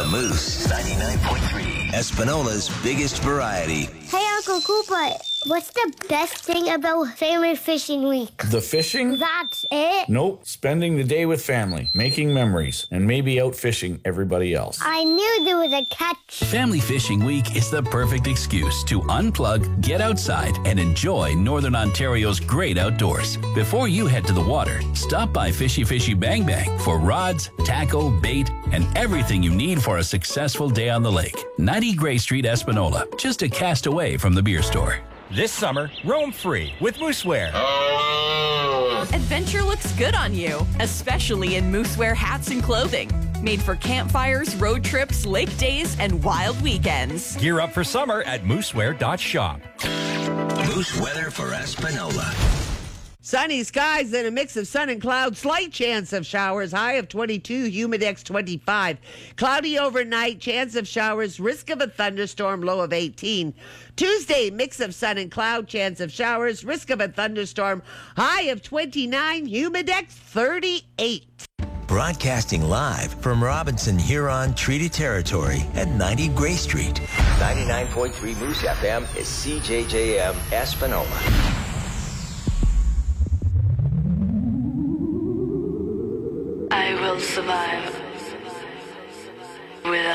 Moose 99.3, Espinola's biggest variety. Hey, Uncle Koopa, what's the best thing about Family Fishing Week? The fishing? That's it? Nope. Spending the day with family, making memories, and maybe out fishing everybody else. I knew there was a catch. Family Fishing Week is the perfect excuse to unplug, get outside, and enjoy Northern Ontario's great outdoors. Before you head to the water, stop by Fishy Fishy Bang Bang for rods, tackle, bait, and everything you need for a successful day on the lake. 90 Gray Street, Espinola, just a cast away from the beer store. This summer, roam free with Moosewear. Adventure looks good on you, especially in Moosewear hats and clothing. Made for campfires, road trips, lake days, and wild weekends. Gear up for summer at moosewear.shop. Moose weather for Espinola. Sunny skies and a mix of sun and clouds. Slight chance of showers. High of 22. Humidex 25. Cloudy overnight. Chance of showers. Risk of a thunderstorm. Low of 18. Tuesday, mix of sun and cloud. Chance of showers. Risk of a thunderstorm. High of 29. Humidex 38. Broadcasting live from Robinson Huron Treaty Territory at 90 Gray Street. 99.3 Moose FM is CJJM Espinola. I will survive.